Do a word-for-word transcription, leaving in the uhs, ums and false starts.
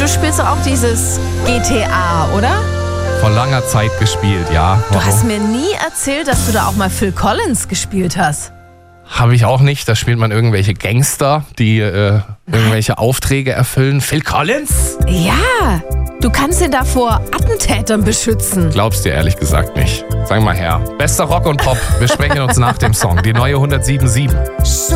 du spielst doch auch dieses G T A, oder? Vor langer Zeit gespielt, ja. Du hast mir nie erzählt, dass du da auch mal Phil Collins gespielt hast. Habe ich auch nicht. Da spielt man irgendwelche Gangster, die äh, irgendwelche Aufträge erfüllen. Phil Collins? Ja, du kannst ihn da vor Attentätern beschützen. Glaubst dir ehrlich gesagt nicht. Sag mal her. Bester Rock und Pop. Wir sprechen uns nach dem Song. Die neue hundertsieben Komma sieben.